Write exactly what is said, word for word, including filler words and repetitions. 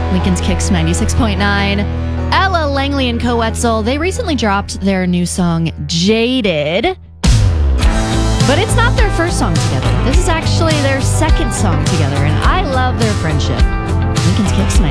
Lincoln's Kicks ninety-six point nine. Ella Langley and Co Wetzel, they recently dropped their new song, Jaded. But it's not their first song together. This is actually their second song together, and I love their friendship. Lincoln's Kicks